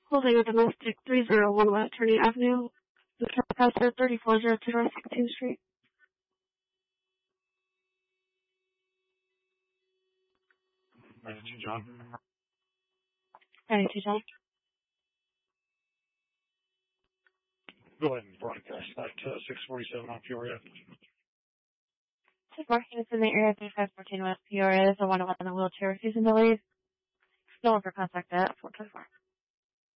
Holding a domestic 301 West Attorney Avenue. Mr. Pastor 3402 North 16th Street. Ready to, John? Ready to, John. Go ahead and broadcast that to 647 on Peoria. Marking is in the area 3514 West Peoria. There's a 111 in a wheelchair refusing to leave. No one for contact at 424.